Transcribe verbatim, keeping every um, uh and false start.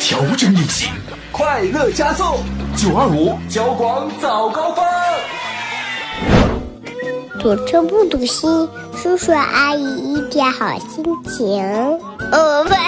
调整运行， 快乐加速， 九二五交广早高峰。 堵车不堵心，叔叔阿姨一点好心情。哦，拜